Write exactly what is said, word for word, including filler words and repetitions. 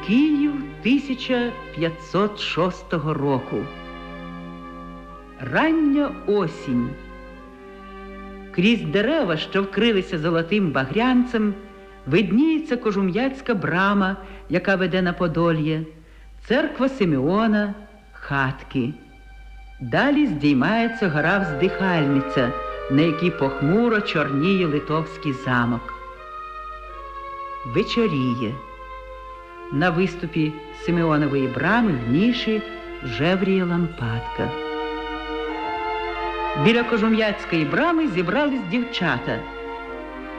Київ тисяча п'ятсот шостого року. Рання осінь. Крізь дерева, що вкрилися золотим багрянцем, видніється Кожум'яцька брама, яка веде на Подол'є, церква Симеона, хатки. Далі здіймається гора Вздихальниця, на якій похмуро чорніє Литовський замок. Вечоріє. На виступі Симеонової брами в ніші жевріє лампадка. Біля Кожум'яцької брами зібрались дівчата –